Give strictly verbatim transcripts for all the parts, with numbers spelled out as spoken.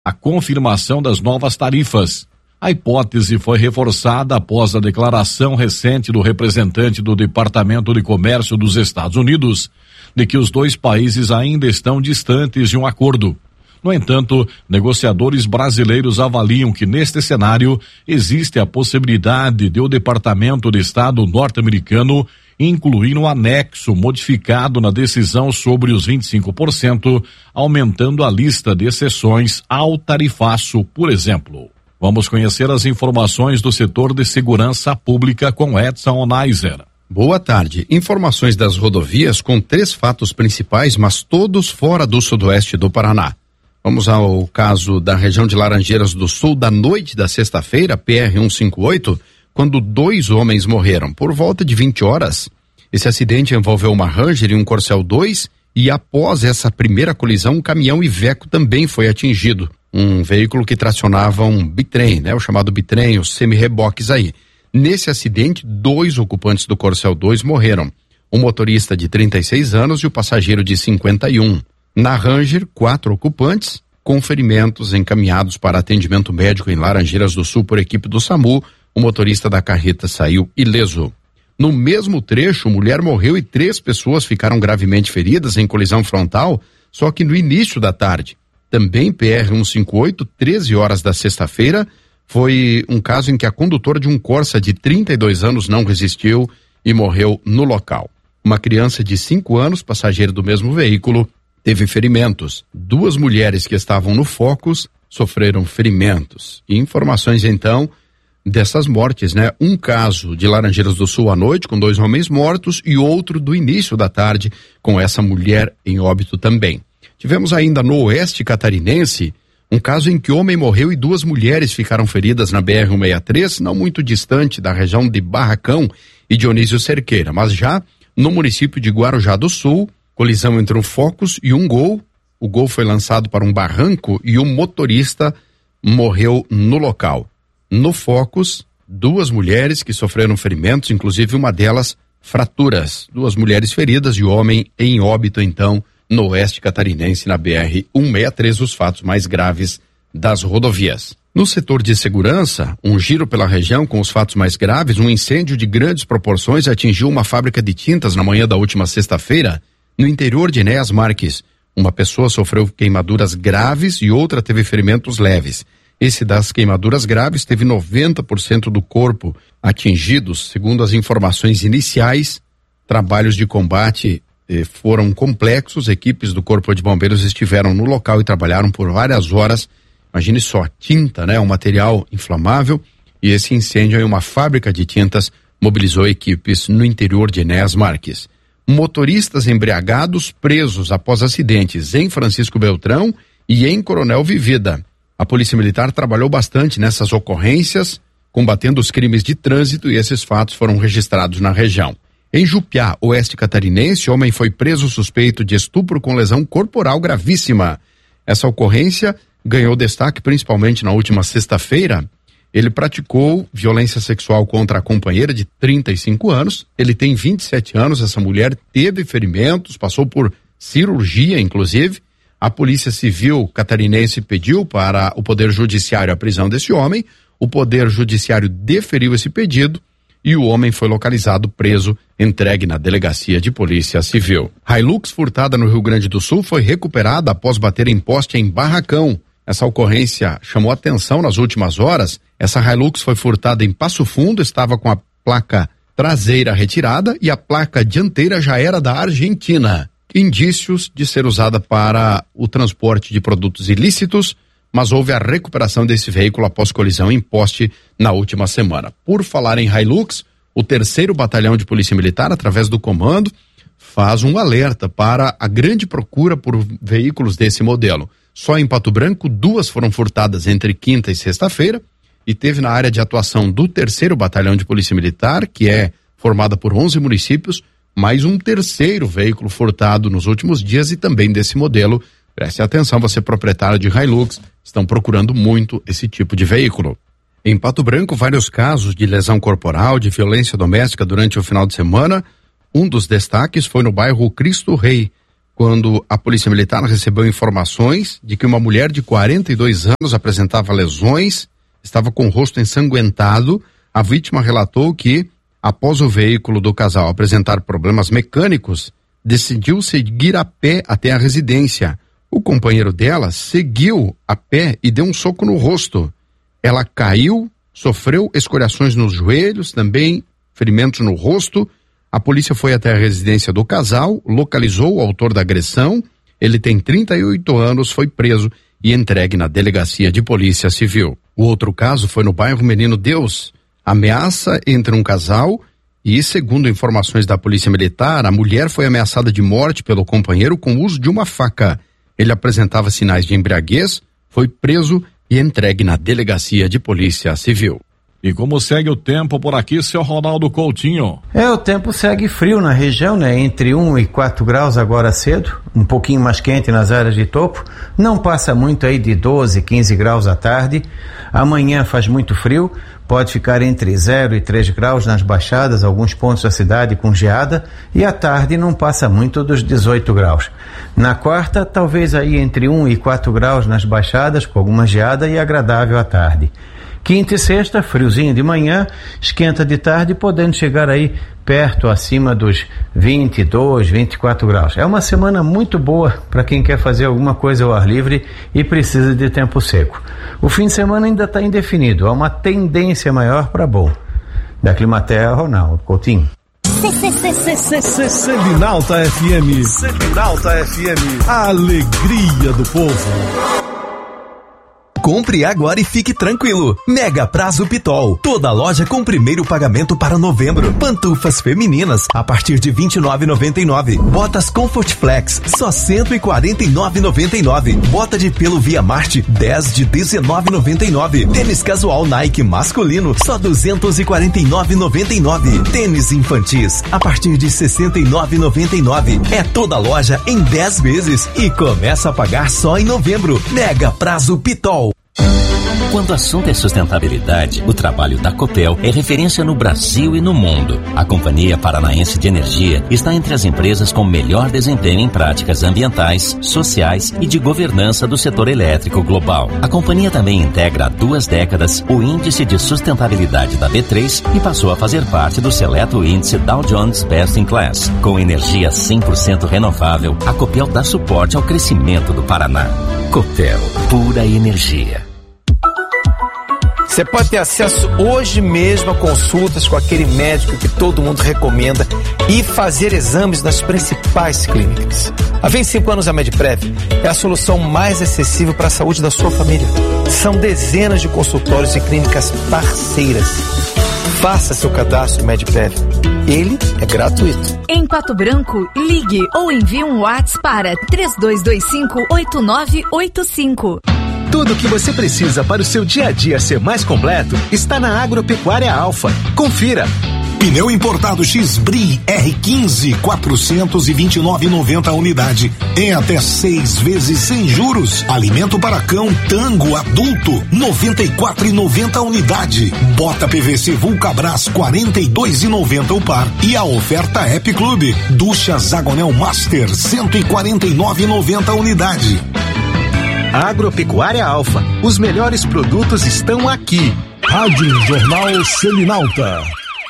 a confirmação das novas tarifas. A hipótese foi reforçada após a declaração recente do representante do Departamento de Comércio dos Estados Unidos de que os dois países ainda estão distantes de um acordo. No entanto, negociadores brasileiros avaliam que neste cenário existe a possibilidade de o Departamento de Estado norte-americano incluir um anexo modificado na decisão sobre os vinte e cinco por cento, aumentando a lista de exceções ao tarifaço, por exemplo. Vamos conhecer as informações do setor de segurança pública com Edson Onaiser. Boa tarde. Informações das rodovias com três fatos principais, mas todos fora do sudoeste do Paraná. Vamos ao caso da região de Laranjeiras do Sul, da noite da sexta-feira, P R cento e cinquenta e oito, quando dois homens morreram. Por volta de vinte horas, esse acidente envolveu uma Ranger e um Corcel dois, e após essa primeira colisão, um caminhão Iveco também foi atingido. Um veículo que tracionava um bitrem, né? O chamado bitrem, os semi-reboques aí. Nesse acidente, dois ocupantes do Corcel dois morreram. O motorista de trinta e seis anos e o passageiro de cinquenta e um. Na Ranger, quatro ocupantes com ferimentos encaminhados para atendimento médico em Laranjeiras do Sul por equipe do SAMU. O motorista da carreta saiu ileso. No mesmo trecho, mulher morreu e três pessoas ficaram gravemente feridas em colisão frontal, só que no início da tarde. Também P R cento e cinquenta e oito, treze horas da sexta-feira, foi um caso em que a condutora de um Corsa de trinta e dois anos não resistiu e morreu no local. Uma criança de cinco anos, passageiro do mesmo veículo, teve ferimentos. Duas mulheres que estavam no Focus sofreram ferimentos. E informações então dessas mortes, né? Um caso de Laranjeiras do Sul à noite com dois homens mortos e outro do início da tarde com essa mulher em óbito também. Tivemos ainda no oeste catarinense um caso em que homem morreu e duas mulheres ficaram feridas na B R cento e sessenta e três, não muito distante da região de Barracão e Dionísio Cerqueira, mas já no município de Guarujá do Sul, colisão entre um Focus e um Gol. O Gol foi lançado para um barranco e o motorista morreu no local. No Focus, duas mulheres que sofreram ferimentos, inclusive uma delas fraturas. Duas mulheres feridas e o homem em óbito, então, no oeste catarinense, na B R cento e sessenta e três, os fatos mais graves das rodovias. No setor de segurança, um giro pela região com os fatos mais graves, um incêndio de grandes proporções atingiu uma fábrica de tintas na manhã da última sexta-feira, no interior de Enéas Marques. Uma pessoa sofreu queimaduras graves e outra teve ferimentos leves. Esse das queimaduras graves teve noventa por cento do corpo atingidos, segundo as informações iniciais. Trabalhos de combate eh, foram complexos, equipes do Corpo de Bombeiros estiveram no local e trabalharam por várias horas. Imagine só, tinta, né? Um material inflamável, e esse incêndio em uma fábrica de tintas mobilizou equipes no interior de Enéas Marques. Motoristas embriagados presos após acidentes em Francisco Beltrão e em Coronel Vivida. A Polícia Militar trabalhou bastante nessas ocorrências, combatendo os crimes de trânsito, e esses fatos foram registrados na região. Em Jupiá, oeste catarinense, homem foi preso suspeito de estupro com lesão corporal gravíssima. Essa ocorrência ganhou destaque principalmente na última sexta-feira. Ele praticou violência sexual contra a companheira de trinta e cinco anos. Ele tem vinte e sete anos, essa mulher teve ferimentos, passou por cirurgia, inclusive. A Polícia Civil catarinense pediu para o Poder Judiciário a prisão desse homem. O Poder Judiciário deferiu esse pedido e o homem foi localizado, preso, entregue na Delegacia de Polícia Civil. Hilux furtada no Rio Grande do Sul foi recuperada após bater em poste em Barracão. Essa ocorrência chamou atenção nas últimas horas. Essa Hilux foi furtada em Passo Fundo, estava com a placa traseira retirada e a placa dianteira já era da Argentina. Indícios de ser usada para o transporte de produtos ilícitos, mas houve a recuperação desse veículo após colisão em poste na última semana. Por falar em Hilux, o terceiro Batalhão de Polícia Militar, através do comando, faz um alerta para a grande procura por veículos desse modelo. Só em Pato Branco, duas foram furtadas entre quinta e sexta-feira, e teve na área de atuação do terceiro Batalhão de Polícia Militar, que é formada por onze municípios, mais um terceiro veículo furtado nos últimos dias e também desse modelo. Preste atenção, você proprietário de Hilux, estão procurando muito esse tipo de veículo. Em Pato Branco, vários casos de lesão corporal, de violência doméstica durante o final de semana. Um dos destaques foi no bairro Cristo Rei. quando a Polícia Militar recebeu informações de que uma mulher de quarenta e dois anos apresentava lesões, estava com o rosto ensanguentado. A vítima relatou que, após o veículo do casal apresentar problemas mecânicos, decidiu seguir a pé até a residência. O companheiro dela seguiu a pé e deu um soco no rosto. Ela caiu, sofreu escoriações nos joelhos, também ferimentos no rosto. A polícia foi até a residência do casal, localizou o autor da agressão. Ele tem trinta e oito anos, foi preso e entregue na delegacia de polícia civil. O outro caso foi no bairro Menino Deus. Ameaça entre um casal e, segundo informações da Polícia Militar, a mulher foi ameaçada de morte pelo companheiro com o uso de uma faca. Ele apresentava sinais de embriaguez, foi preso e entregue na delegacia de polícia civil. E como segue o tempo por aqui, seu Ronaldo Coutinho? É, o tempo segue frio na região, né? Entre um e quatro graus agora cedo, um pouquinho mais quente nas áreas de topo, não passa muito aí de doze, quinze graus à tarde. Amanhã faz muito frio, pode ficar entre zero e três graus nas baixadas, alguns pontos da cidade com geada, e à tarde não passa muito dos dezoito graus. Na quarta, talvez aí entre um e quatro graus nas baixadas, com alguma geada e agradável à tarde. Quinta e sexta, friozinho de manhã, esquenta de tarde, podendo chegar aí perto, acima dos vinte e dois, vinte e quatro graus. É uma semana muito boa para quem quer fazer alguma coisa ao ar livre e precisa de tempo seco. O fim de semana ainda está indefinido, há uma tendência maior para bom. Da Climatea, Ronaldo Coutinho. Selinalta F M. Selinalta F M. A alegria do povo. Compre agora e fique tranquilo. Mega Prazo Pitol. Toda loja com primeiro pagamento para novembro. Pantufas femininas a partir de vinte e nove reais e noventa e nove centavos. Botas Comfort Flex só cento e quarenta e nove reais e noventa e nove centavos. Bota de pelo Via Marte dez de dezenove reais e noventa e nove centavos. Tênis casual Nike masculino só duzentos e quarenta e nove reais e noventa e nove centavos. Tênis infantis a partir de sessenta e nove reais e noventa e nove centavos. É toda loja em dez vezes e começa a pagar só em novembro. Mega Prazo Pitol. Quando o assunto é sustentabilidade, o trabalho da Copel é referência no Brasil e no mundo. A Companhia Paranaense de Energia está entre as empresas com melhor desempenho em práticas ambientais, sociais e de governança do setor elétrico global. A companhia também integra há duas décadas o Índice de Sustentabilidade da B três e passou a fazer parte do seleto índice Dow Jones Best in Class. Com energia cem por cento renovável, a Copel dá suporte ao crescimento do Paraná. Copel, pura energia. Você pode ter acesso hoje mesmo a consultas com aquele médico que todo mundo recomenda e fazer exames nas principais clínicas. Há vinte e cinco anos a Medprev é a solução mais acessível para a saúde da sua família. São dezenas de consultórios e clínicas parceiras. Faça seu cadastro Medprev. Ele é gratuito. Em Pato Branco, ligue ou envie um WhatsApp para três dois dois cinco, oito nove oito cinco. Tudo o que você precisa para o seu dia a dia ser mais completo está na Agropecuária Alfa. Confira. Pneu importado X-Bri R quinze, quatrocentos e vinte e nove reais e noventa centavos a unidade. Em até seis vezes sem juros. Alimento para cão Tango adulto, noventa e quatro reais e noventa centavos a unidade. Bota P V C Vulcabras, quarenta e dois reais e noventa centavos o par. E a oferta App Club. Ducha Zagonel Master, cento e quarenta e nove reais e noventa centavos a unidade. Agropecuária Alfa. Os melhores produtos estão aqui. Rádio Jornal Selinalta.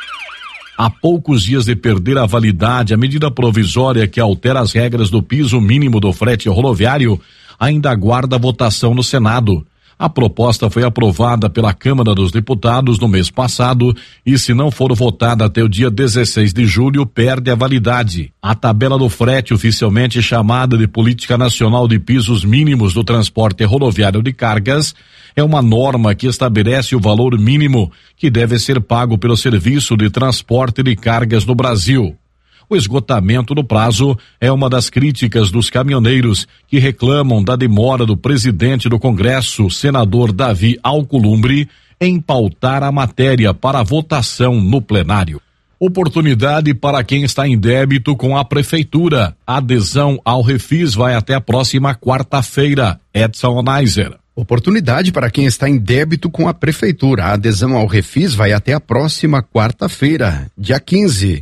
Há poucos dias de perder a validade, a medida provisória que altera as regras do piso mínimo do frete rodoviário ainda aguarda votação no Senado. A proposta foi aprovada pela Câmara dos Deputados no mês passado e, se não for votada até o dia dezesseis de julho, perde a validade. A tabela do frete, oficialmente chamada de Política Nacional de Pisos Mínimos do Transporte Rodoviário de Cargas, é uma norma que estabelece o valor mínimo que deve ser pago pelo serviço de transporte de cargas no Brasil. O esgotamento do prazo é uma das críticas dos caminhoneiros que reclamam da demora do presidente do Congresso, senador Davi Alcolumbre, em pautar a matéria para votação no plenário. Oportunidade para quem está em débito com a prefeitura. A adesão ao Refis vai até a próxima quarta-feira. Edson Onaiser. Oportunidade para quem está em débito com a prefeitura. A adesão ao Refis vai até a próxima quarta-feira, dia quinze.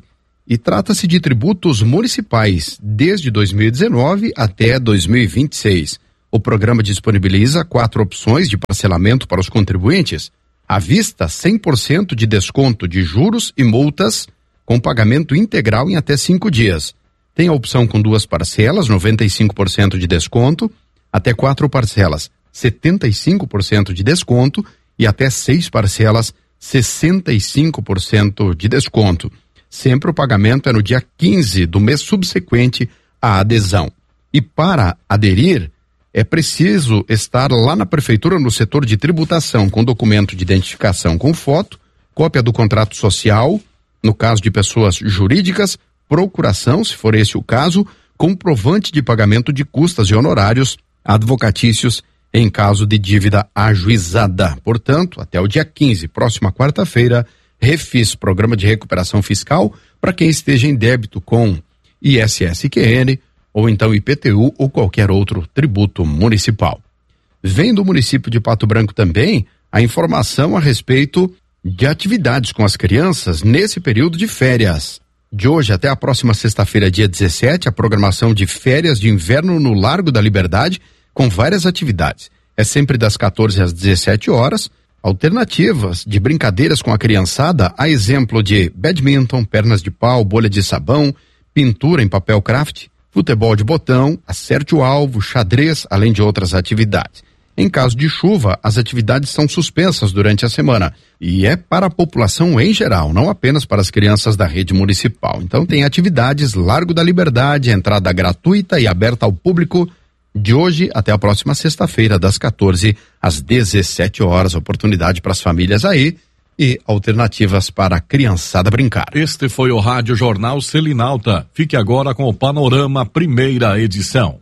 e trata-se de tributos municipais desde dois mil e dezenove até dois mil e vinte e seis. O programa disponibiliza quatro opções de parcelamento para os contribuintes: à vista, cem por cento de desconto de juros e multas, com pagamento integral em até cinco dias. Tem a opção com duas parcelas, noventa e cinco por cento de desconto, até quatro parcelas, setenta e cinco por cento de desconto e até seis parcelas, sessenta e cinco por cento de desconto. Sempre o pagamento é no dia quinze do mês subsequente à adesão. E para aderir, é preciso estar lá na prefeitura no setor de tributação com documento de identificação com foto, cópia do contrato social, no caso de pessoas jurídicas, procuração, se for esse o caso, comprovante de pagamento de custas e honorários advocatícios em caso de dívida ajuizada. Portanto, até o dia quinze, próxima quarta-feira, refis Programa de Recuperação Fiscal para quem esteja em débito com I S S Q N ou então I P T U ou qualquer outro tributo municipal. Vem do município de Pato Branco também a informação a respeito de atividades com as crianças nesse período de férias. De hoje até a próxima sexta-feira, dia dezessete, a programação de férias de inverno no Largo da Liberdade, com várias atividades. É sempre das quatorze às dezessete horas, alternativas de brincadeiras com a criançada, a exemplo de badminton, pernas de pau, bolha de sabão, pintura em papel craft, futebol de botão, acerte o alvo, xadrez, além de outras atividades. Em caso de chuva, as atividades são suspensas durante a semana e é para a população em geral, não apenas para as crianças da rede municipal. Então tem atividades Largo da Liberdade, entrada gratuita e aberta ao público de hoje até a próxima sexta-feira, das quatorze às dezessete horas. Oportunidade para as famílias aí e alternativas para a criançada brincar. Este foi o Rádio Jornal Selinalta. Fique agora com o Panorama, primeira edição.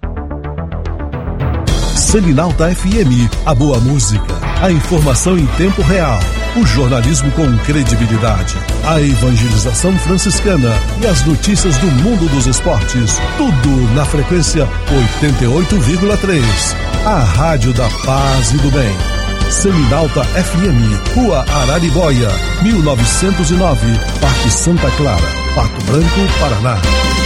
Selinalta F M, a boa música, a informação em tempo real, o jornalismo com credibilidade, a evangelização franciscana e as notícias do mundo dos esportes, tudo na frequência oitenta e oito vírgula três, a rádio da paz e do bem. Selinalta F M, Rua Araribóia, mil novecentos e nove, Parque Santa Clara, Pato Branco, Paraná.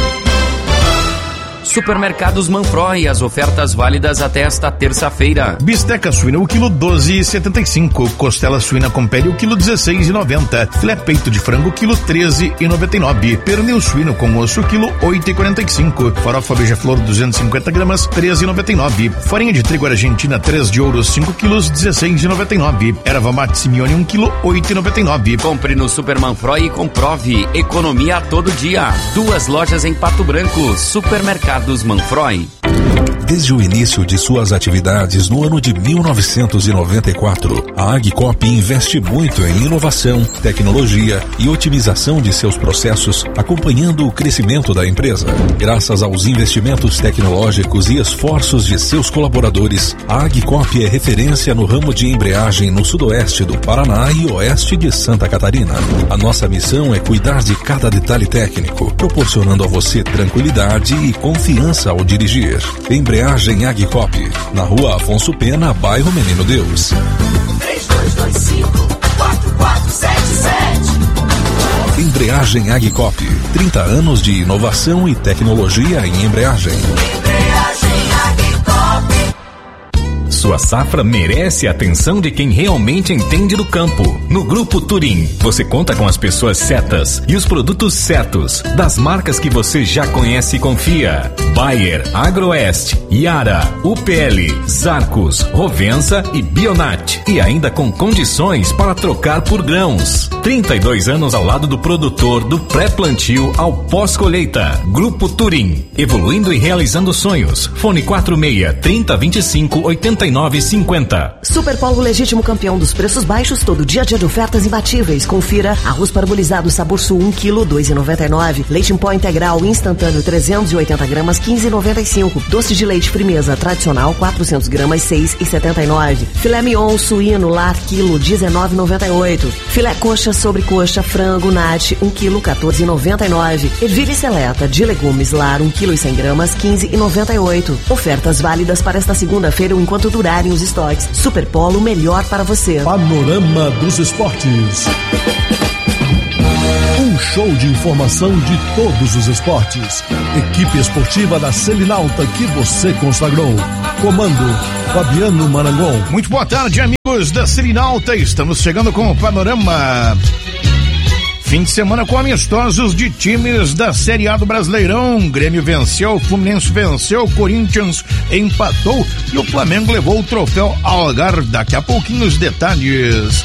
Supermercados Manfroy, as ofertas válidas até esta terça-feira. Bisteca suína o quilo doze e setenta e cinco, costela suína com pele o quilo dezesseis e noventa, filé peito de frango quilo treze e noventa e nove, pernil suíno com osso quilo oito e quarenta e cinco, farofa beija-flor duzentos e cinquenta gramas treze e noventa e nove, farinha de trigo argentina três de ouro cinco quilos dezesseis e noventa e nove, erva mate Simeone um quilo oito e noventa e nove. Compre no Super Manfroy e comprove economia a todo dia. Duas lojas em Pato Branco. Supermercado dos Manfroy. Desde o início de suas atividades no ano de mil novecentos e noventa e quatro, a Agcop investe muito em inovação, tecnologia e otimização de seus processos, acompanhando o crescimento da empresa. Graças aos investimentos tecnológicos e esforços de seus colaboradores, a Agcop é referência no ramo de embreagem no sudoeste do Paraná e oeste de Santa Catarina. A nossa missão é cuidar de cada detalhe técnico, proporcionando a você tranquilidade e confiança ao dirigir. Embreagem Agcop, na Rua Afonso Pena, bairro Menino Deus. três dois dois cinco, quatro quatro sete sete. Embreagem Agcop, trinta anos de inovação e tecnologia em embreagem. Embreagem Agcop. Sua safra merece a atenção de quem realmente entende do campo. No Grupo Turim, você conta com as pessoas certas e os produtos certos, das marcas que você já conhece e confia. Bayer, Agroeste, Yara, U P L, Zarcos, Rovensa e Bionat. E ainda com condições para trocar por grãos. trinta e dois anos ao lado do produtor, do pré-plantio ao pós-colheita. Grupo Turim, evoluindo e realizando sonhos. Fone quatro seis, trinta, vinte e cinco, oitenta e nove, cinquenta. Superpolo legítimo campeão dos preços baixos, todo dia dia de ofertas imbatíveis. Confira: arroz parbolizado Sabor Sul um quilo, dois e noventa e nove. Leite em pó integral instantâneo trezentos e oitenta gramas, quinze e noventa e cinco. Doce de leite Frimeza tradicional quatrocentos gramas, seis e setenta e nove. Filé mignon suíno lar quilo, dezenove e noventa e oito. Filé coxa sobre coxa frango nat um quilo, quatorze e noventa e nove. Ervilha seleta de legumes lar um quilo e cem gramas, quinze e noventa e oito. Ofertas válidas para esta segunda-feira ou enquanto durarem os estoques. Superpolo, melhor para você. Panorama dos Esportes. Um show de informação de todos os esportes. Equipe esportiva da Selinalta que você consagrou. Comando Fabiano Marangon. Muito boa tarde, amigos da Selinalta. Estamos chegando com o panorama. Fim de semana com amistosos de times da Série A do Brasileirão. Grêmio venceu, Fluminense venceu, Corinthians empatou e o Flamengo levou o troféu Algar. Daqui a pouquinho os detalhes.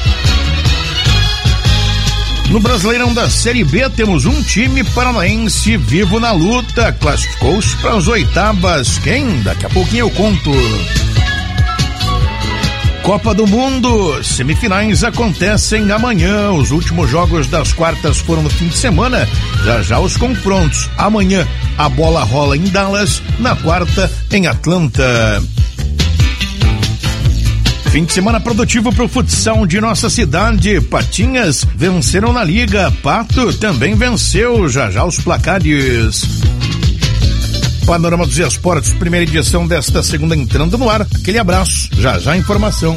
No Brasileirão da Série B temos um time paranaense vivo na luta. Classificou-se para as oitavas. Quem? Daqui a pouquinho eu conto. Copa do Mundo, semifinais acontecem amanhã. Os últimos jogos das quartas foram no fim de semana. Já já os confrontos. Amanhã a bola rola em Dallas, na quarta em Atlanta. Fim de semana produtivo para o futsal de nossa cidade. Patinhas venceram na liga. Pato também venceu. Já já os placares. Panorama dos Esportes, primeira edição desta segunda entrando no ar. Aquele abraço, já já a informação.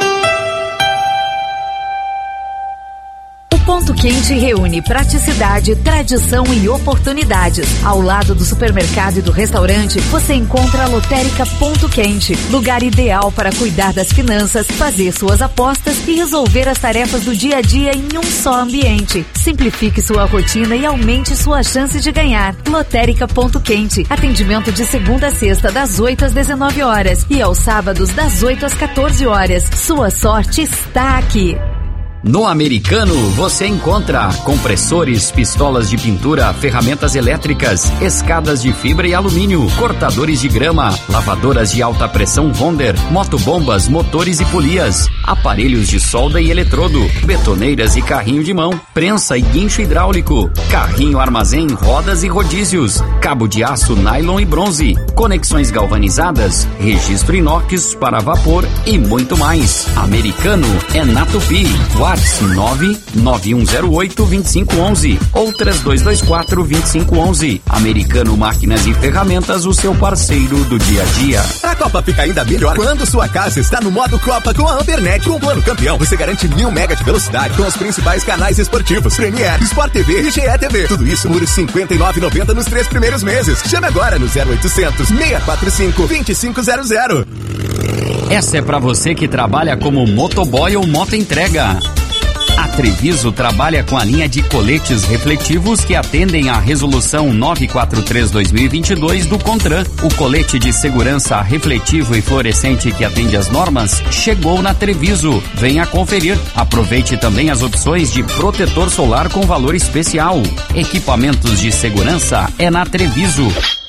Ponto Quente reúne praticidade, tradição e oportunidades. Ao lado do supermercado e do restaurante, você encontra a Lotérica Ponto Quente, lugar ideal para cuidar das finanças, fazer suas apostas e resolver as tarefas do dia a dia em um só ambiente. Simplifique sua rotina e aumente sua chance de ganhar. Lotérica Ponto Quente, atendimento de segunda a sexta das oito às dezenove horas e aos sábados das oito às quatorze horas. Sua sorte está aqui. No Americano, você encontra compressores, pistolas de pintura, ferramentas elétricas, escadas de fibra e alumínio, cortadores de grama, lavadoras de alta pressão Wonder, motobombas, motores e polias, aparelhos de solda e eletrodo, betoneiras e carrinho de mão, prensa e guincho hidráulico, carrinho armazém, rodas e rodízios, cabo de aço, nylon e bronze, conexões galvanizadas, registro inox para vapor e muito mais. Americano é na Tupi. nove nove um zero oito dois cinco um um ou três dois dois quatro dois cinco um um. Americano Máquinas e Ferramentas, o seu parceiro do dia a dia. A Copa fica ainda melhor quando sua casa está no modo Copa com a Ampernet. Com o plano campeão, você garante mil mega de velocidade com os principais canais esportivos, Premier, Sport T V e G E T V. Tudo isso por cinquenta e nove reais e noventa centavos nos três primeiros meses. Chame agora no zero oitocentos, seis quatro cinco, dois cinco zero zero. Essa é pra você que trabalha como motoboy ou motoentrega. A Treviso trabalha com a linha de coletes refletivos que atendem à resolução novecentos e quarenta e três barra dois mil e vinte e dois do CONTRAN. O colete de segurança refletivo e fluorescente que atende às normas chegou na Treviso. Venha conferir. Aproveite também as opções de protetor solar com valor especial. Equipamentos de segurança é na Treviso.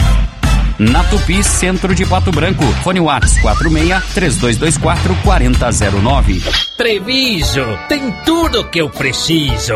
Na Tupi, centro de Pato Branco. Fone Whats quatro seis três dois dois quatro quatro zero zero nove. Treviso, tem tudo que eu preciso.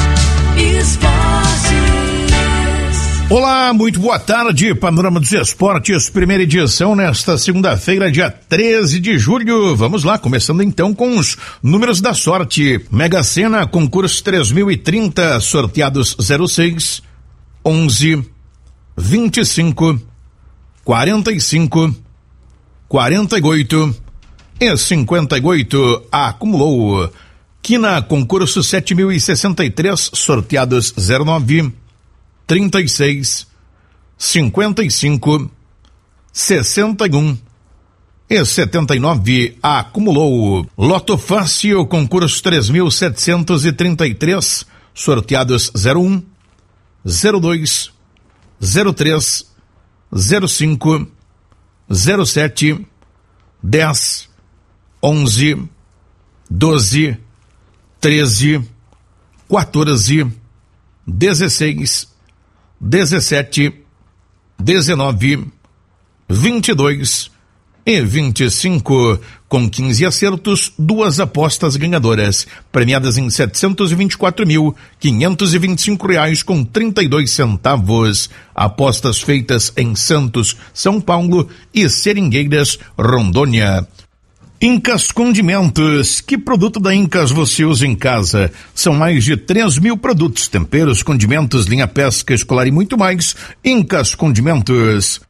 Olá, muito boa tarde. Panorama dos Esportes, primeira edição nesta segunda-feira, dia treze de julho. Vamos lá, começando então com os números da sorte. Mega Sena, concurso três mil e trinta, sorteados zero seis, onze, vinte e cinco, quarenta e cinco, quarenta e oito e cinquenta e oito. Acumulou. Quina, concurso sete mil e sessenta e três, sorteados zero nove, trinta e seis, cinquenta e cinco, sessenta e um e setenta e nove. Acumulou. Loto Fácil, concurso três mil setecentos e trinta e três, sorteados zero um, zero dois, zero três, zero cinco, zero sete, dez, onze, doze, treze, quatorze, dezesseis, dezessete, dezenove, vinte e dois e vinte e cinco. Com quinze acertos, duas apostas ganhadoras, premiadas em setecentos e vinte e quatro mil, quinhentos e vinte e cinco reais com trinta e dois centavos. Apostas feitas em Santos, São Paulo e Seringueiras, Rondônia. Incas Condimentos. Que produto da Incas você usa em casa? São mais de três mil produtos, temperos, condimentos, linha pesca escolar e muito mais. Incas Condimentos.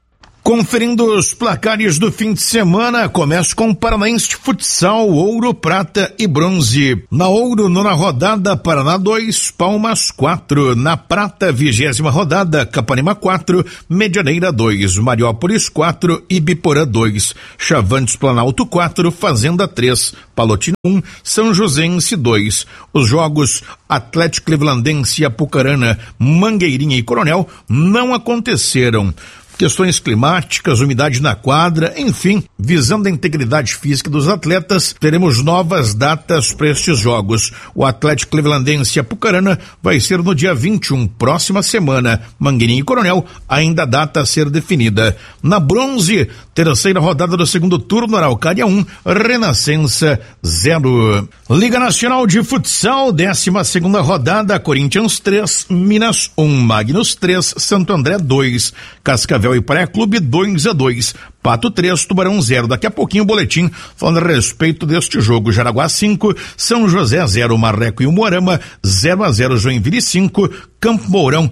Conferindo os placares do fim de semana, começo com o Paranaense de Futsal, ouro, prata e bronze. Na ouro, nona rodada, Paraná dois, Palmas quatro. Na prata, vigésima rodada, Capanema quatro, Medianeira dois, Mariópolis quatro, Ibiporã dois, Chavantes Planalto quatro, Fazenda três, Palotina um, São Joséense dois. Os jogos Atlético Clevelandense, Apucarana, Mangueirinha e Coronel não aconteceram. Questões climáticas, umidade na quadra, enfim, visando a integridade física dos atletas, teremos novas datas para estes jogos. O Atlético Clevelandense Apucarana vai ser no dia vinte e um, próxima semana. Mangueirinha e Coronel, ainda a data a ser definida. Na bronze, terceira rodada do segundo turno, Araucária um, Renascença zero. Liga Nacional de Futsal, décima segunda rodada, Corinthians três, Minas um, Magnus três, Santo André dois, Cascavel e Praia Clube dois a dois, Pato três, Tubarão zero. Daqui a pouquinho o boletim falando a respeito deste jogo. Jaraguá cinco, São José zero, Marreco e Umuarama zero a zero, Joinville cinco, Campo Mourão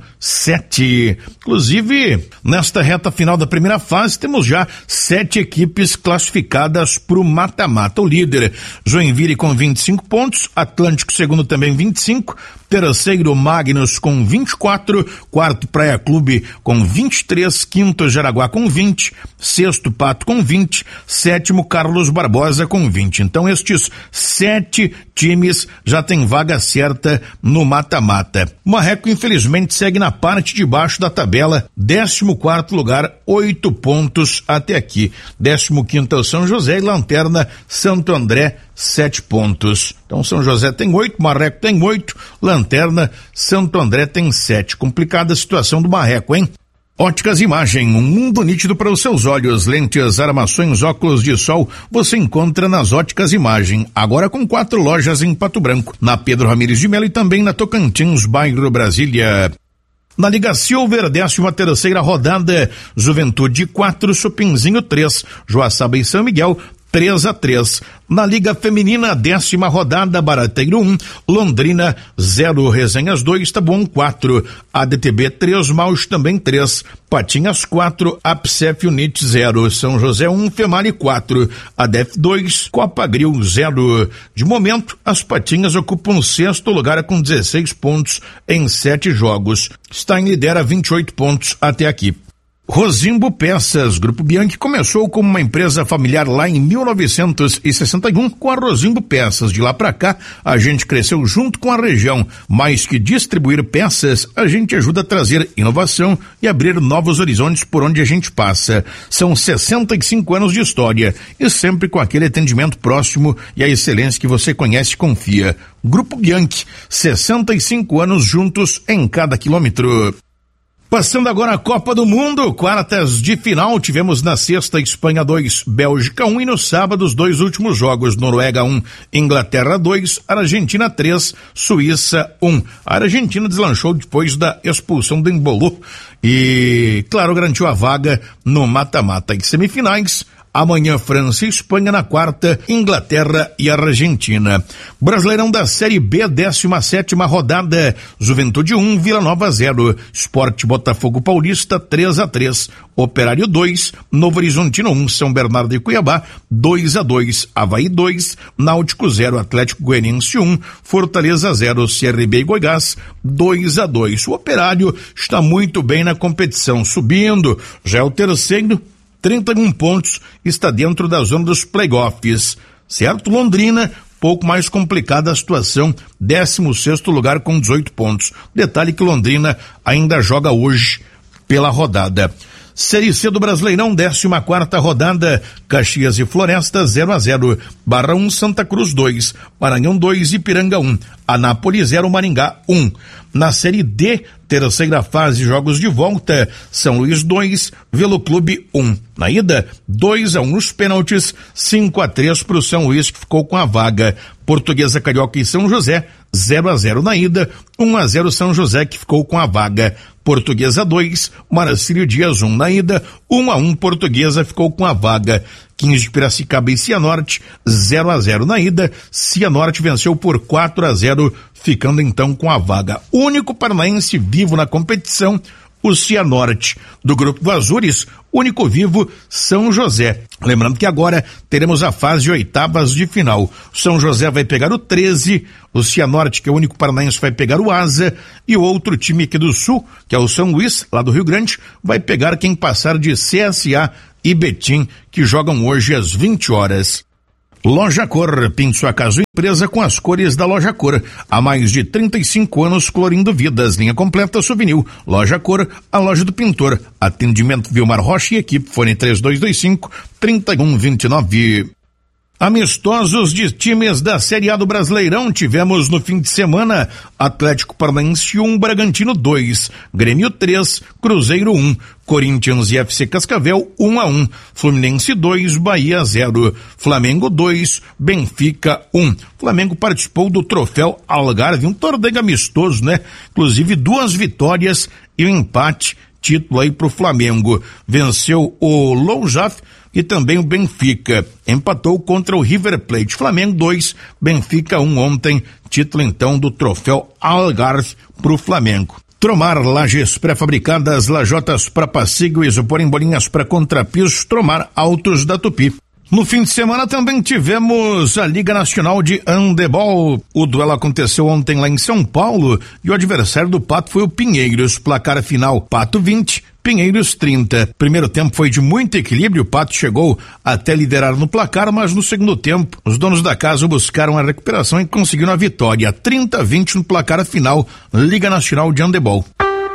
sete. Inclusive, nesta reta final da primeira fase, temos já sete equipes classificadas para o mata-mata. O líder, Joinville com vinte e cinco pontos, Atlântico segundo também vinte e cinco, terceiro Magnus com vinte e quatro, quarto Praia Clube com vinte e três, quinto Jaraguá com vinte, sexto Pato com vinte, sétimo Carlos Barbosa com vinte. Então estes sete times já têm vaga certa no mata-mata. Marreco infelizmente segue na parte de baixo da tabela, décimo quarto lugar, oito pontos até aqui. Décimo quinto é o São José e lanterna Santo André, sete pontos. Então São José tem oito, Marreco tem oito, lanterna Santo André tem sete. Complicada a situação do Marreco, hein? Óticas Imagem, um mundo nítido para os seus olhos, lentes, armações, óculos de sol, você encontra nas Óticas Imagem, agora com quatro lojas em Pato Branco, na Pedro Ramires de Melo e também na Tocantins, bairro Brasília. Na Liga Silver, décima terceira rodada, Juventude quatro, Chupinzinho três, Joaçaba e São Miguel três a três. Na Liga Feminina, décima rodada, Barateiro um, Londrina zero, Resenhas dois, Taboão quatro, A D T B três, Maus também três, Patinhas quatro, Apsef Unit zero, São José um, Female quatro, A D F dois, Copa Grill zero. De momento, as Patinhas ocupam o sexto lugar com dezesseis pontos em sete jogos. Stein lidera vinte e oito pontos até aqui. Rosimbo Peças, Grupo Bianchi começou como uma empresa familiar lá em mil novecentos e sessenta e um com a Rosimbo Peças. De lá para cá, a gente cresceu junto com a região. Mais que distribuir peças, a gente ajuda a trazer inovação e abrir novos horizontes por onde a gente passa. São sessenta e cinco anos de história e sempre com aquele atendimento próximo e a excelência que você conhece e confia. Grupo Bianchi, sessenta e cinco anos juntos em cada quilômetro. Passando agora a Copa do Mundo, quartas de final, tivemos na sexta Espanha dois, Bélgica um e no sábado os dois últimos jogos, Noruega um, Inglaterra dois, Argentina três, Suíça um. A Argentina deslanchou depois da expulsão do Embolo e, claro, garantiu a vaga no mata-mata. Em semifinais, amanhã França e Espanha, na quarta Inglaterra e Argentina. Brasileirão da Série B, décima sétima rodada, Juventude um, Vila Nova zero, Sport Botafogo Paulista três a três, Operário dois, Novo Horizontino um, São Bernardo e Cuiabá dois a dois, Avaí dois, Náutico zero, Atlético Goianiense um, Fortaleza zero, C R B e Goiás dois a dois. O Operário está muito bem na competição, subindo, já é o terceiro, trinta e um pontos, está dentro da zona dos playoffs, certo? Londrina, pouco mais complicada a situação, décimo sexto lugar com dezoito pontos. Detalhe que Londrina ainda joga hoje pela rodada. Série C do Brasileirão, décima quarta rodada, Caxias e Floresta zero a zero, Barra um, Santa Cruz dois, Maranhão dois, Ipiranga um, Anápolis zero, Maringá um. Na Série D, terceira fase, jogos de volta, São Luís dois, Velo Clube um. Na ida, dois a um nos pênaltis, cinco a três para o São Luís, que ficou com a vaga. Portuguesa, Carioca e São José, zero a zero na ida, um a zero São José, que ficou com a vaga. Portuguesa dois, Maracílio Dias um na ida, um a um Portuguesa ficou com a vaga. quinze de Piracicaba e Cianorte, zero a zero na ida, Cianorte venceu por quatro a zero, ficando então com a vaga. Único paranaense vivo na competição, o Cianorte. Do grupo do Azures, único vivo, São José. Lembrando que agora teremos a fase de oitavas de final. O São José vai pegar o treze, o Cianorte, que é o único paranaense, vai pegar o Asa, e o outro time aqui do Sul, que é o São Luís, lá do Rio Grande, vai pegar quem passar de C S A e Betim, que jogam hoje às vinte horas. Loja Cor, pinte sua casa ou empresa com as cores da Loja Cor. Há mais de trinta e cinco anos colorindo vidas, linha completa Souvenir. Loja Cor, a loja do pintor. Atendimento Vilmar Rocha e equipe, fone três dois dois cinco, três um dois nove. Amistosos de times da Série A do Brasileirão tivemos no fim de semana: Atlético Paranaense um, Bragantino dois, Grêmio três, Cruzeiro um, Corinthians e F C Cascavel um a um, Fluminense dois, Bahia zero, Flamengo dois, Benfica um. Flamengo participou do troféu Algarve, um torneio amistoso, né? Inclusive duas vitórias e um empate, título aí pro Flamengo. Venceu o Lousaf e também o Benfica. Empatou contra o River Plate. Flamengo dois, Benfica um ontem. Título então do troféu Algarve pro Flamengo. Tromar, lajes pré-fabricadas, lajotas para passeio, isopor em bolinhas para contrapisos, Tromar, Autos da Tupi. No fim de semana também tivemos a Liga Nacional de Handebol. O duelo aconteceu ontem lá em São Paulo e o adversário do Pato foi o Pinheiros. Placar final, Pato vinte, Pinheiros trinta. Primeiro tempo foi de muito equilíbrio, o Pato chegou até liderar no placar, mas no segundo tempo os donos da casa buscaram a recuperação e conseguiram a vitória. trinta a vinte no placar final, Liga Nacional de Handebol.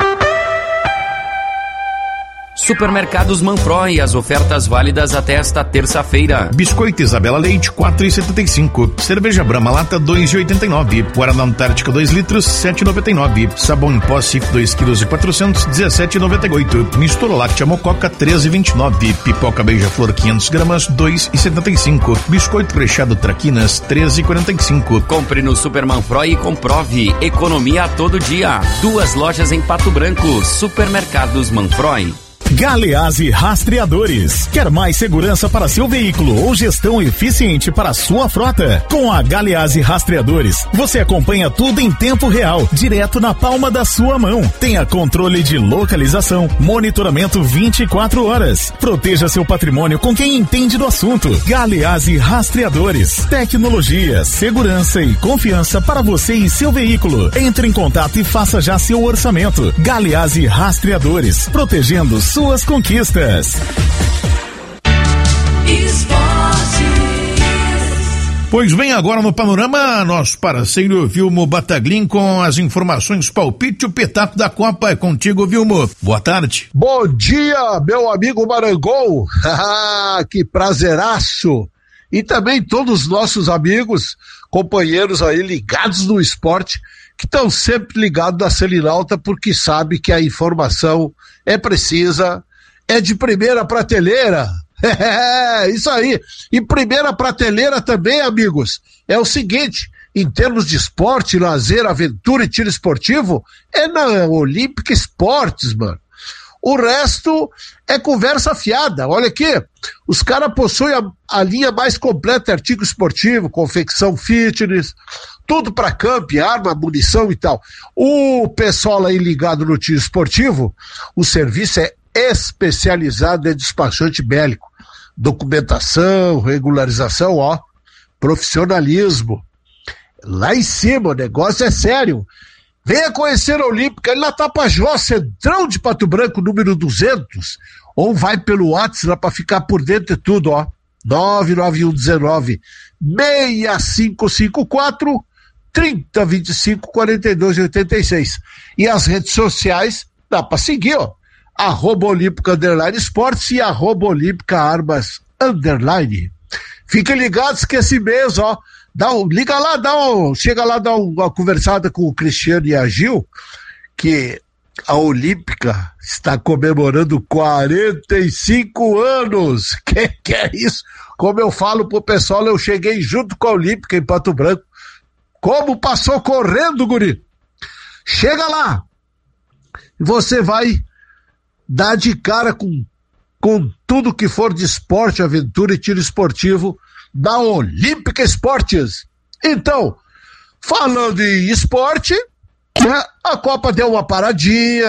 Supermercados Manfroy, as ofertas válidas até esta terça-feira. Biscoito Isabela Leite, quatro e setenta e cinco. Cerveja Brahma Lata, dois e oitenta e nove. Guaraná Antártica, dois litros, sete e noventa e nove. Sabão em pó Cif, dois quilos e quatrocentos, dezessete e noventa e oito. Mistura láctea Mococa, treze e vinte e nove. Pipoca Beija-Flor, quinhentas gramas, dois e setenta e cinco. Biscoito recheado Traquinas, treze e quarenta e cinco. Compre no Super Manfroy e comprove. Economia a todo dia. Duas lojas em Pato Branco. Supermercados Manfroy. Galeazzi Rastreadores. Quer mais segurança para seu veículo ou gestão eficiente para sua frota? Com a Galeazzi Rastreadores, você acompanha tudo em tempo real, direto na palma da sua mão. Tenha controle de localização, monitoramento vinte e quatro horas. Proteja seu patrimônio com quem entende do assunto. Galeazzi Rastreadores. Tecnologia, segurança e confiança para você e seu veículo. Entre em contato e faça já seu orçamento. Galeazzi Rastreadores. Protegendo sua suas conquistas. Pois bem, agora no panorama, nosso parceiro Vilmo Bataglin com as informações palpite, o petaco da Copa é contigo, Vilmo. Boa tarde. Bom dia, meu amigo Marangol. Que prazeraço. E também todos os nossos amigos, companheiros aí ligados no esporte, que estão sempre ligados na Selinalta porque sabe que a informação é precisa, é de primeira prateleira. É, isso aí. E primeira prateleira também, amigos, é o seguinte: em termos de esporte, lazer, aventura e tiro esportivo, é na Olímpica Esportes, mano. O resto é conversa fiada. Olha aqui, os caras possuem a, a linha mais completa de artigo esportivo, confecção fitness, tudo para camp, arma, munição e tal. O pessoal aí ligado no tiro esportivo, o serviço é especializado em despachante bélico. Documentação, regularização, ó, profissionalismo. Lá em cima o negócio é sério. Venha conhecer a Olímpica, ele na Tapajós, Centrão de Pato Branco, número duzentos, ou vai pelo WhatsApp para ficar por dentro de tudo, ó, nove nove um um nove, seis cinco cinco quatro, trinta, vinte e cinco, quarenta e dois, oitenta e seis. E as redes sociais, dá para seguir, ó, arroba Olímpica Underline Esportes e arroba Olímpica Armas Underline. Fiquem ligados que esse mês, ó, dá um, liga lá, dá um, chega lá, dá uma conversada com o Cristiano e a Gil, que a Olímpica está comemorando quarenta e cinco anos. Que que é isso? Como eu falo pro pessoal, eu cheguei junto com a Olímpica em Pato Branco. Como passou correndo, guri? Chega lá, você vai dar de cara com, com tudo que for de esporte, aventura e tiro esportivo da Olímpica Esportes. Então, falando em esporte, né, a Copa deu uma paradinha,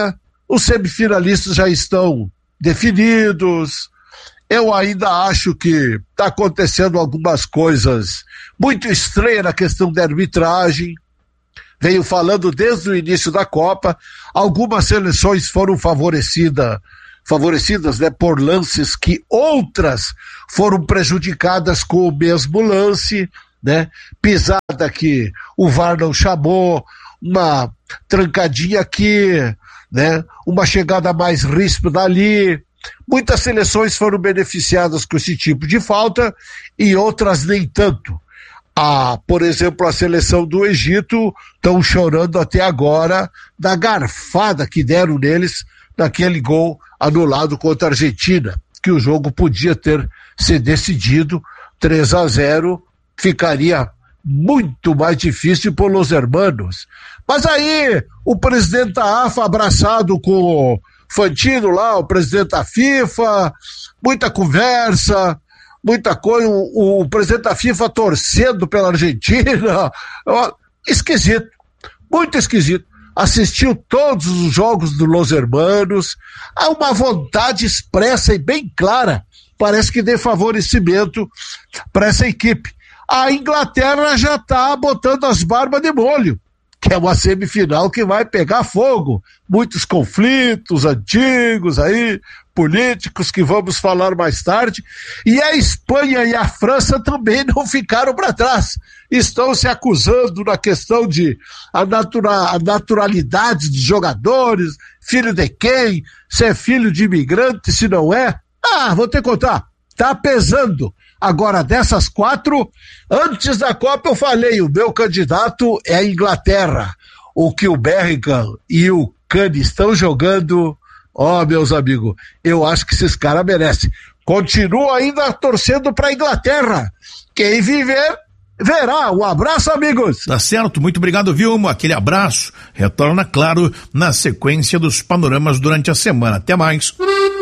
os semifinalistas já estão definidos. Eu ainda acho que está acontecendo algumas coisas muito estranhas na questão da arbitragem. Venho falando desde o início da Copa, algumas seleções foram favorecidas, favorecidas, né, por lances que outras foram prejudicadas com o mesmo lance, né? Pisada que o V A R não chamou, uma trancadinha aqui, né? Uma chegada mais ríspida ali. Muitas seleções foram beneficiadas com esse tipo de falta e outras nem tanto. Ah, por exemplo, a seleção do Egito estão chorando até agora da garfada que deram neles naquele gol anulado contra a Argentina, que o jogo podia ter se decidido três a zero, ficaria muito mais difícil para os hermanos. Mas aí o presidente da A F A abraçado com o Fantino lá, o presidente da FIFA, muita conversa, muita coisa, o, o presidente da FIFA torcendo pela Argentina, esquisito, muito esquisito. Assistiu todos os jogos do Los Hermanos, há uma vontade expressa e bem clara, parece que dê favorecimento para essa equipe. A Inglaterra já está botando as barbas de molho, que é uma semifinal que vai pegar fogo, muitos conflitos antigos aí, políticos que vamos falar mais tarde, e a Espanha e a França também não ficaram para trás, estão se acusando na questão de a, natura, a naturalidade dos jogadores, filho de quem, se é filho de imigrante, se não é, ah, vou te contar, tá pesando. Agora, dessas quatro, antes da Copa eu falei, o meu candidato é a Inglaterra. O que o Bellingham e o Kane estão jogando, ó, meus amigos, eu acho que esses caras merecem. Continuo ainda torcendo para a Inglaterra. Quem viver, verá. Um abraço, amigos. Tá certo, muito obrigado, Vilmo. Aquele abraço. Retorna, claro, na sequência dos panoramas durante a semana. Até mais.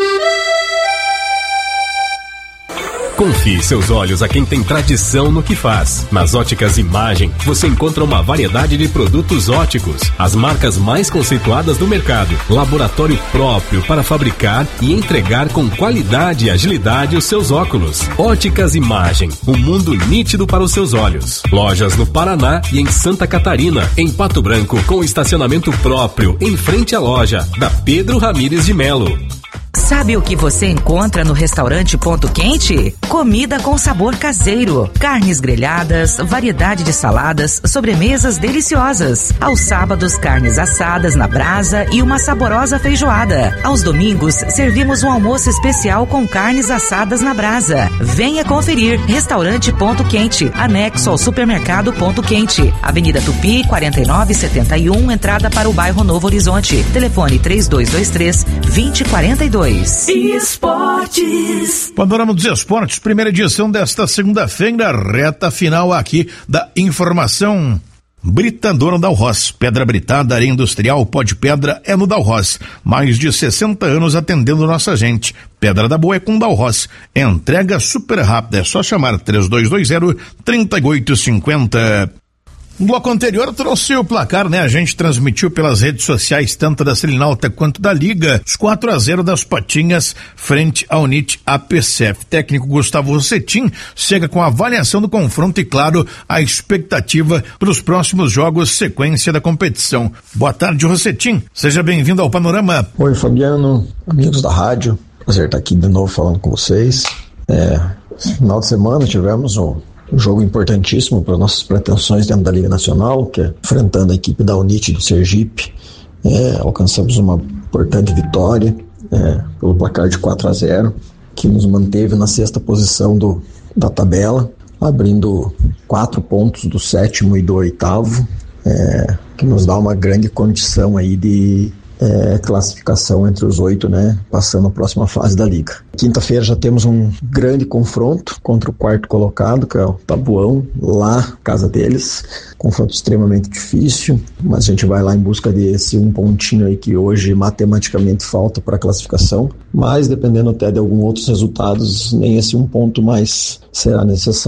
Confie seus olhos a quem tem tradição no que faz. Nas Óticas Imagem, você encontra uma variedade de produtos óticos, as marcas mais conceituadas do mercado, laboratório próprio para fabricar e entregar com qualidade e agilidade os seus óculos. Óticas Imagem, um mundo nítido para os seus olhos. Lojas no Paraná e em Santa Catarina, em Pato Branco, com estacionamento próprio em frente à loja da Pedro Ramires de Melo. Sabe o que você encontra no restaurante Ponto Quente? Comida com sabor caseiro, carnes grelhadas, variedade de saladas, sobremesas deliciosas. Aos sábados, carnes assadas na brasa e uma saborosa feijoada. Aos domingos, servimos um almoço especial com carnes assadas na brasa. Venha conferir. Restaurante Ponto Quente, anexo ao supermercado Ponto Quente. Avenida Tupi, quarenta e nove setenta e um, entrada para o bairro Novo Horizonte. Telefone três dois dois três, dois zero quatro dois. Esportes. Panorama dos Esportes, primeira edição desta segunda-feira, reta final aqui da informação. Britadora Dalhoz, pedra britada, areia industrial, pó de pedra é no Dalhoz. Mais de sessenta anos atendendo nossa gente. Pedra da boa é com Dalhoz. Entrega super rápida, é só chamar três dois dois zero, três oito cinco zero. No bloco anterior trouxe o placar, né? A gente transmitiu pelas redes sociais, tanto da Selinalta quanto da Liga, os quatro a zero das Patinhas frente ao U N I T A P C F. Técnico Gustavo Rossetin chega com a avaliação do confronto e, claro, a expectativa para os próximos jogos, sequência da competição. Boa tarde, Rossetin. Seja bem-vindo ao Panorama. Oi, Fabiano, amigos da rádio. Prazer estar aqui de novo falando com vocês. É, final de semana tivemos o Um jogo importantíssimo para nossas pretensões dentro da Liga Nacional, que é enfrentando a equipe da U N I T do Sergipe. É, alcançamos uma importante vitória é, pelo placar de quatro a zero, que nos manteve na sexta posição do, da tabela, abrindo quatro pontos do sétimo e do oitavo, é, que nos dá uma grande condição aí de É, classificação entre os oito, né, passando a próxima fase da Liga. Quinta-feira já temos um grande confronto contra o quarto colocado, que é o Tabuão, lá, casa deles. Confronto extremamente difícil, mas a gente vai lá em busca desse um pontinho aí que hoje matematicamente falta para a classificação, mas dependendo até de alguns outros resultados, nem esse um ponto mais será necessário.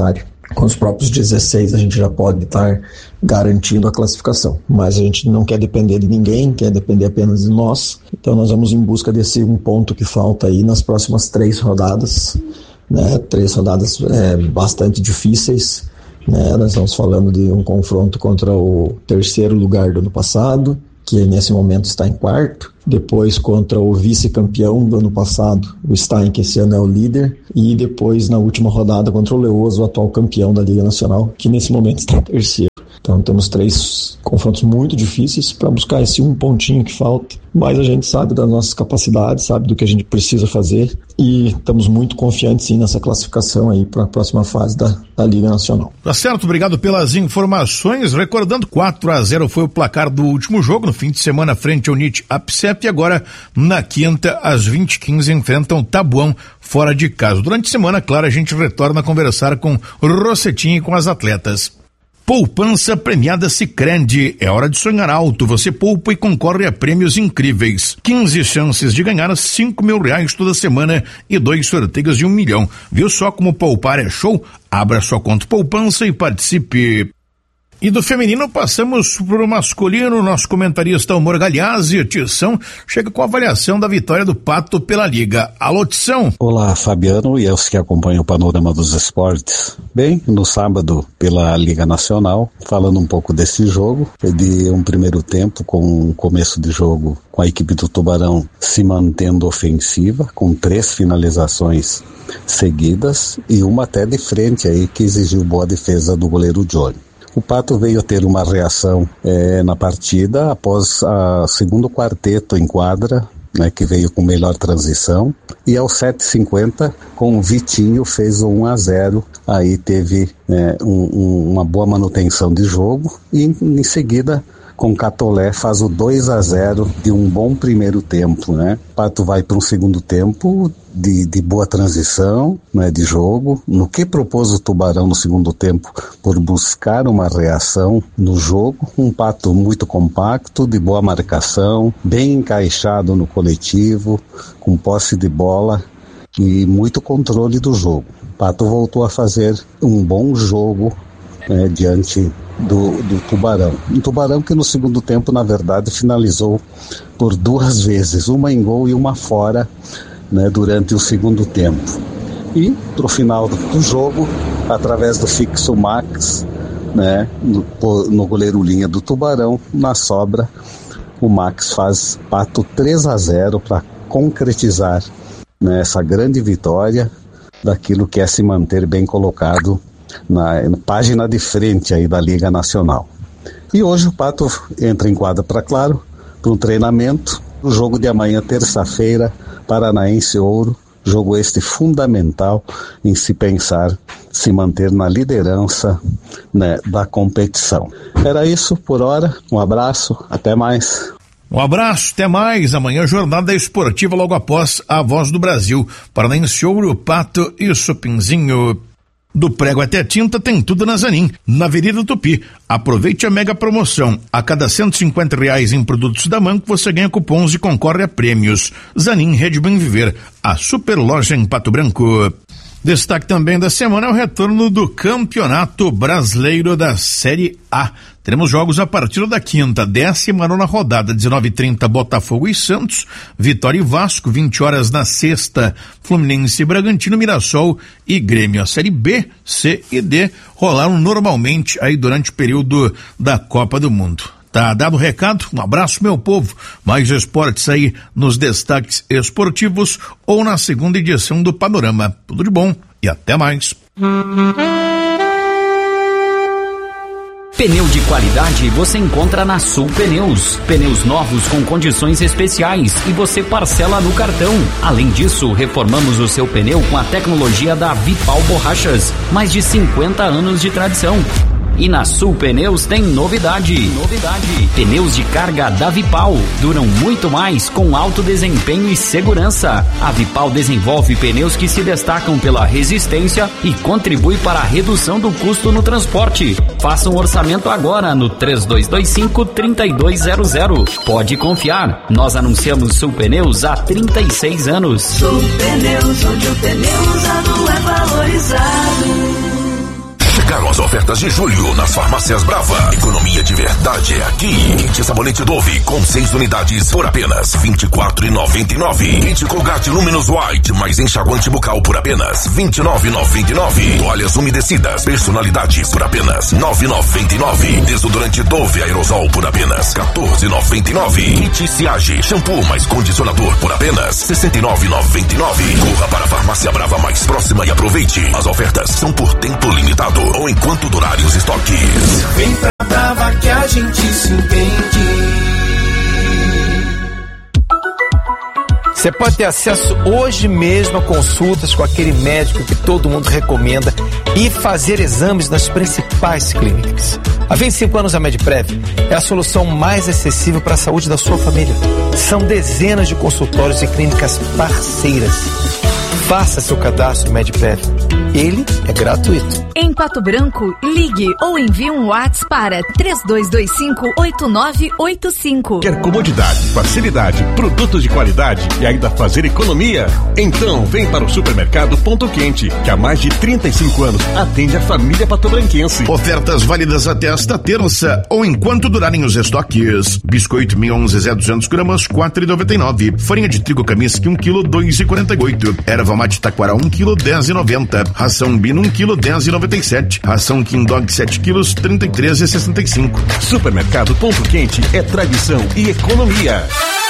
com os próprios dezesseis a gente já pode estar garantindo a classificação. Mas a gente não quer depender de ninguém, quer depender apenas de nós. Então nós vamos em busca desse um ponto que falta aí nas próximas três rodadas, né? Três rodadas é, bastante difíceis, né? Nós estamos falando de um confronto contra o terceiro lugar do ano passado, que nesse momento está em quarto, depois contra o vice-campeão do ano passado, o Stein, que esse ano é o líder, e depois na última rodada contra o Leoso, o atual campeão da Liga Nacional, que nesse momento está em terceiro. Então temos três confrontos muito difíceis para buscar esse um pontinho que falta, mas a gente sabe das nossas capacidades, sabe do que a gente precisa fazer e estamos muito confiantes sim nessa classificação aí para a próxima fase da, da Liga Nacional. Tá certo, obrigado pelas informações. Recordando, quatro a zero foi o placar do último jogo no fim de semana frente ao Nit Apsep, e agora na quinta às vinte e quinze enfrentam Tabuão fora de casa. Durante a semana, claro, a gente retorna a conversar com Rossetinho e com as atletas. Poupança premiada Sicredi. É hora de sonhar alto. Você poupa e concorre a prêmios incríveis. quinze chances de ganhar cinco mil reais toda semana e dois sorteios de um milhão. Viu só como poupar é show? Abra sua conta poupança e participe. E do feminino passamos pro masculino. Nosso comentarista Humor Galeazzi, Tição, chega com a avaliação da vitória do Pato pela Liga. Alô, Tição. Olá, Fabiano e aos que acompanham o Panorama dos Esportes. Bem, no sábado pela Liga Nacional, falando um pouco desse jogo, de um primeiro tempo com um começo de jogo com a equipe do Tubarão se mantendo ofensiva, com três finalizações seguidas e uma até de frente aí que exigiu boa defesa do goleiro Johnny. O Pato veio a ter uma reação é, na partida após a segundo quarteto em quadra, né, que veio com melhor transição, e aos sete e cinquenta com o Vitinho fez o um a zero, aí teve é, um, um, uma boa manutenção de jogo e em, em seguida com Catolé faz o dois a zero de um bom primeiro tempo, né? Pato vai para um segundo tempo de, de boa transição, né, de jogo. No que propôs o Tubarão no segundo tempo por buscar uma reação no jogo, um Pato muito compacto, de boa marcação, bem encaixado no coletivo, com posse de bola e muito controle do jogo. Pato voltou a fazer um bom jogo, né, diante Do, do Tubarão. Um Tubarão que no segundo tempo, na verdade, finalizou por duas vezes, uma em gol e uma fora, né, durante o segundo tempo. E, pro final do, do jogo, através do fixo Max, né, no, no goleiro linha do Tubarão, na sobra, o Max faz Pato três a zero para concretizar, né, essa grande vitória daquilo que é se manter bem colocado Na, na página de frente aí da Liga Nacional. E hoje o Pato entra em quadra para Claro, para um treinamento. O jogo de amanhã, terça-feira, Paranaense Ouro, jogo este fundamental em se pensar, se manter na liderança, né, da competição. Era isso por hora, um abraço, até mais. Um abraço, até mais. Amanhã, jornada esportiva logo após a Voz do Brasil. Paranaense Ouro, Pato e Supinzinho. Do prego até tinta tem tudo na Zanin, na Avenida Tupi. Aproveite a mega promoção. A cada cento e cinquenta reais em produtos da Manco, você ganha cupons e concorre a prêmios. Zanin, Rede Bem Viver, a super loja em Pato Branco. Destaque também da semana é o retorno do Campeonato Brasileiro da Série A. Teremos jogos a partir da quinta, décima nona rodada, dezenove e trinta, Botafogo e Santos, Vitória e Vasco, vinte horas na sexta, Fluminense, Bragantino, Mirassol e Grêmio. A Série B, C e D rolaram normalmente aí durante o período da Copa do Mundo. Tá dado o recado, um abraço meu povo, mais esportes aí nos destaques esportivos ou na segunda edição do Panorama. Tudo de bom e até mais. Pneu de qualidade você encontra na Sul Pneus. Pneus novos com condições especiais e você parcela no cartão. Além disso, reformamos o seu pneu com a tecnologia da Vipal Borrachas. Mais de cinquenta anos de tradição. E na Sul Pneus tem novidade. Novidade. Pneus de carga da Vipal duram muito mais com alto desempenho e segurança. A Vipal desenvolve pneus que se destacam pela resistência e contribui para a redução do custo no transporte. Faça um orçamento agora no três dois dois cinco, três dois zero zero. Pode confiar, nós anunciamos Sul Pneus há trinta e seis anos. Sul Pneus, onde o pneu usado é valorizado. Chegaram as ofertas de julho nas farmácias Brava. Economia de verdade é aqui. Kit sabonete Dove com seis unidades por apenas vinte e quatro reais e noventa e nove centavos. Kit Colgate Luminous White mais enxaguante bucal por apenas vinte e nove reais e noventa e nove centavos. Toalhas umedecidas personalidade por apenas nove reais e noventa e nove centavos. Desodorante Dove Aerosol por apenas quatorze reais e noventa e nove centavos. Kit Siage shampoo mais condicionador por apenas sessenta e nove reais e noventa e nove centavos. Corra para a farmácia Brava mais próxima e aproveite. As ofertas são por tempo limitado ou enquanto durarem os estoques. Vem pra Brava que a gente se entende. Você pode ter acesso hoje mesmo a consultas com aquele médico que todo mundo recomenda e fazer exames nas principais clínicas. Há vinte e cinco anos a Medprev é a solução mais acessível para a saúde da sua família. São dezenas de consultórios e clínicas parceiras. Faça seu cadastro no Medprev. Ele é gratuito. Em Pato Branco, ligue ou envie um WhatsApp para três dois dois cinco, oito nove oito cinco. Quer comodidade, facilidade, produtos de qualidade e ainda fazer economia? Então vem para o Supermercado Ponto Quente, que há mais de trinta e cinco anos atende a família patobranquense. Ofertas válidas até esta terça ou enquanto durarem os estoques. Biscoito Mionze Zé duzentos gramas, quatro reais e noventa e nove centavos. Farinha de trigo Kaminsky um quilo, dois reais e quarenta e oito centavos. Erva mate Taquara um quilo, dez reais e noventa centavos. Ração Bino um quilo, dez reais e noventa e sete centavos. Ração King Dog sete quilos, trinta e três reais e sessenta e cinco centavos. Supermercado Ponto Quente é tradição e economia.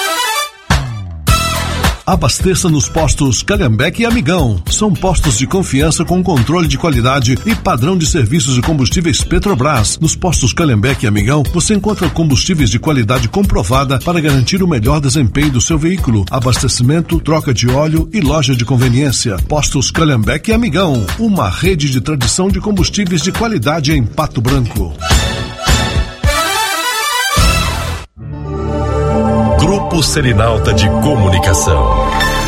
Abasteça nos postos Calhambeque e Amigão. São postos de confiança com controle de qualidade e padrão de serviços de combustíveis Petrobras. Nos postos Calhambeque e Amigão, você encontra combustíveis de qualidade comprovada para garantir o melhor desempenho do seu veículo. Abastecimento, troca de óleo e loja de conveniência. Postos Calhambeque e Amigão. Uma rede de tradição de combustíveis de qualidade em Pato Branco. Grupo Selinalta de Comunicação.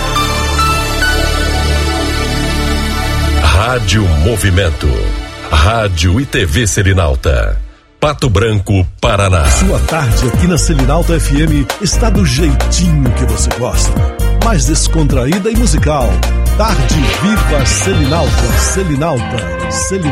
Rádio Movimento. Rádio e T V Selinalta. Pato Branco, Paraná. Sua tarde aqui na Selinalta F M está do jeitinho que você gosta. Mais descontraída e musical. Tarde Viva Selinalta. Selinalta. Selinalta.